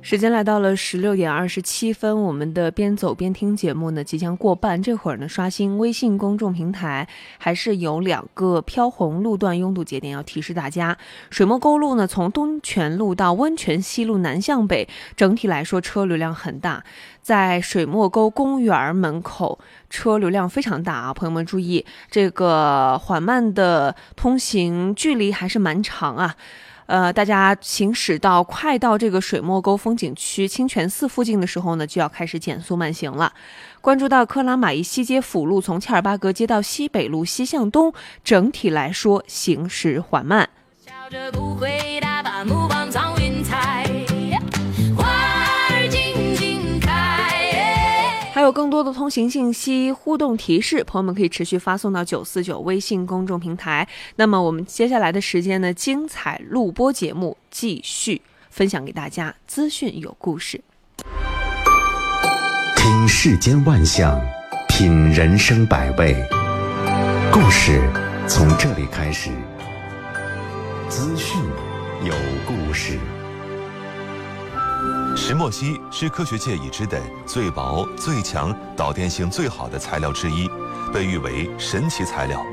时间来到了16:27，我们的边走边听节目呢即将过半。这会儿呢，刷新微信公众平台还是有2个飘红路段拥堵节点要提示大家。水墨沟路呢，从东泉路到温泉西路南向北，整体来说车流量很大。在水墨沟公园门口车流量非常大啊，朋友们注意，这个缓慢的通行距离还是蛮长啊。大家行驶到快到这个水墨沟风景区清泉寺附近的时候呢，就要开始减速慢行了。关注到克拉玛依西街辅路从切尔巴格街到西北路西向东，整体来说行驶缓慢。 笑着不回答，把目光藏云彩， 还有更多的通行信息、互动提示，朋友们可以持续发送到949微信公众平台。那么我们接下来的时间呢，精彩录播节目继续分享给大家，资讯有故事。 听世间万象，品人生百味，故事从这里开始。资讯有故事。 石墨烯是科学界已知的最薄、最强、导电性最好的材料之一，被誉为神奇材料。